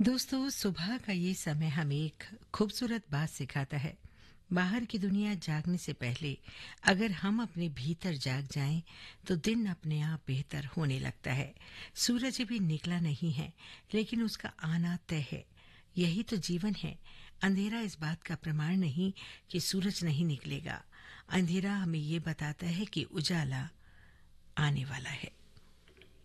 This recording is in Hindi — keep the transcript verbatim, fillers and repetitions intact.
दोस्तों, सुबह का ये समय हमें एक खूबसूरत बात सिखाता है। बाहर की दुनिया जागने से पहले अगर हम अपने भीतर जाग जाएं, तो दिन अपने आप बेहतर होने लगता है। सूरज अभी निकला नहीं है, लेकिन उसका आना तय है। यही तो जीवन है। अंधेरा इस बात का प्रमाण नहीं कि सूरज नहीं निकलेगा। अंधेरा हमें ये बताता है कि उजाला आने वाला है।